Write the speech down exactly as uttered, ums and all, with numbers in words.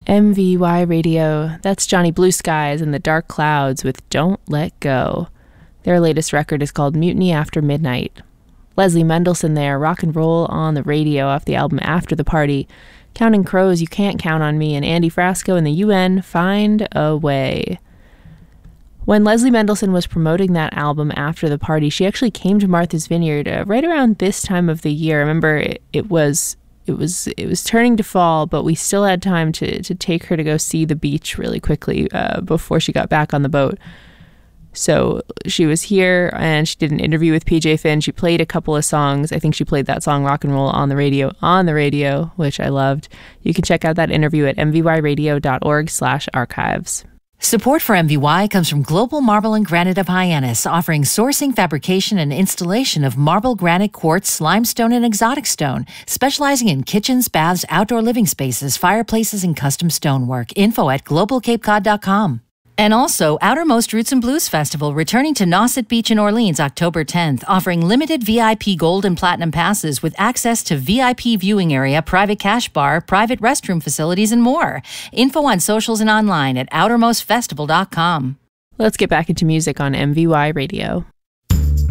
M V Y Radio. That's Johnny Blue Skies and the Dark Clouds with Don't Let Go. Their latest record is called Mutiny After Midnight. Leslie Mendelsohn there, Rock and Roll on the Radio off the album After the Party. Counting Crows, You Can't Count on Me, and Andy Frasco and the U N, Find a Way. When Leslie Mendelsohn was promoting that album After the Party, she actually came to Martha's Vineyard uh, right around this time of the year. I remember it, it was it was it was turning to fall, but we still had time to to take her to go see the beach really quickly uh, before she got back on the boat. So she was here and she did an interview with P J Finn. She played a couple of songs. I think she played that song Rock and Roll on the Radio on the radio, which I loved. You can check out that interview at m v y radio dot org slash archives. Support for M V Y comes from Global Marble and Granite of Hyannis, offering sourcing, fabrication, and installation of marble, granite, quartz, limestone, and exotic stone, specializing in kitchens, baths, outdoor living spaces, fireplaces, and custom stonework. Info at global cape cod dot com. And also, Outermost Roots and Blues Festival, returning to Nauset Beach in Orleans October tenth, offering limited V I P Gold and Platinum passes with access to V I P viewing area, private cash bar, private restroom facilities, and more. Info on socials and online at outermost festival dot com. Let's get back into music on M V Y Radio.